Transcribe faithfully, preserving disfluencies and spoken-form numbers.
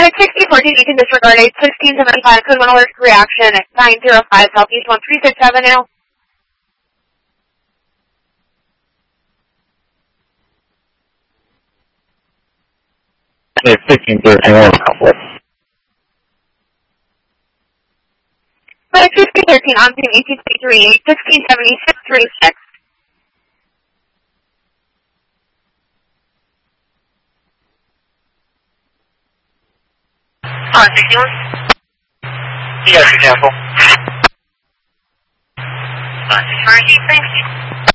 Flight sixteen fourteen, you can disregard eight sixteen seventy-five, code one alert reaction at nine zero five Southeast one three six Avenue. It's sixteen thirteen, Flight sixteen thirteen, on team eighteen twenty-three, eight sixteen seventy-six thirty-six. On sixty-one? Yes, example. On sixty-four, thank you.